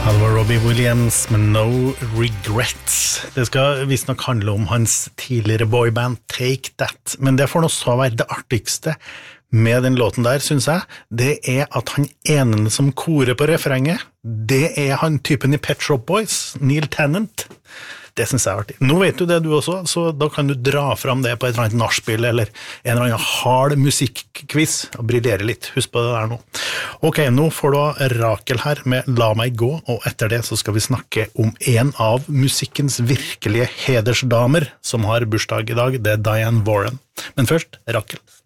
Robbie Williams med No Regrets. Det skal visst nok handle om hans tidligere boyband Take That, men det får nå så være det artigste med den låten der, synes jeg. Det at han enende som korer på refrenget, det han typen i Pet Shop Boys, Neil Tennant. Det synes jeg artig. Nå vet du det du også, så da kan du dra fram det på et eller annet nachspiel eller en eller annen hard musikkquiz og briljere litt. Husk på det der nå. Ok, nå får du Rakel her med La meg gå, og etter det så skal vi snakke om en av musikkens virkelige hedersdamer som har bursdag i dag. Det Diane Warren. Men først, Rakel.